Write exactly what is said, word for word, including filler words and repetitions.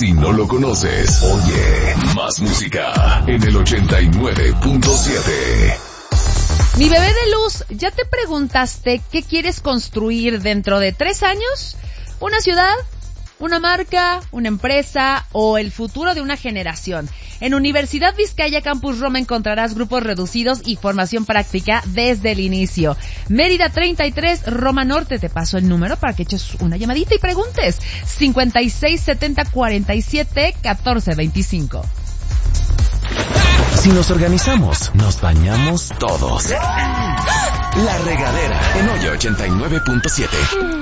Si no lo conoces, oye, más música en el ochenta y nueve punto siete. Mi bebé de luz, ¿ya te preguntaste qué quieres construir dentro de tres años? ¿Una ciudad? ¿Una marca? ¿Una empresa? ¿O el futuro de una generación? En Universidad Vizcaya Campus Roma encontrarás grupos reducidos y formación práctica desde el inicio. Mérida treinta y tres, Roma Norte. Te paso el número para que eches una llamadita y preguntes. cincuenta y seis setenta cuarenta y siete catorce veinticinco. Si nos organizamos, nos bañamos todos. La Regadera en Hoy ochenta y nueve punto siete.